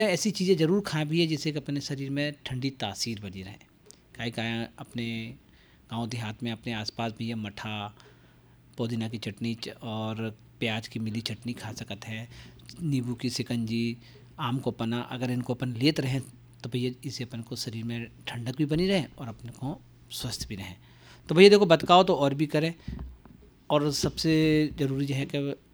ऐसी चीज़ें ज़रूर खाएँ भैया जिससे कि अपने शरीर में ठंडी तासीर बनी रहे। काहे का अपने गाँव देहात में अपने आस-पास भी ये मठा, पुदीना की चटनी और प्याज की मिली चटनी खा सकत हैं। नींबू की शिकंजी, आम को पन्ना अगर इनको अपन लेत रहें तो भैया इससे अपन को शरीर में ठंडक भी बनी रहे और अपने को स्वस्थ भी रहें। तो भैया देखो बतकाओ तो और भी करें, और सबसे ज़रूरी जो है कि